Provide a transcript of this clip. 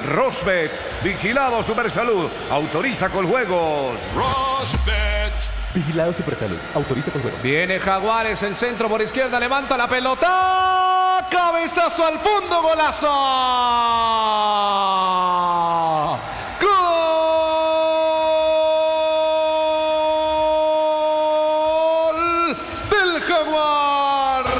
Rosbet, vigilado Supersalud, autoriza con juegos. Rosbet. Vigilado Supersalud, autoriza con juegos. Viene Jaguares, el centro por izquierda, levanta la pelota. Cabezazo al fondo, golazo.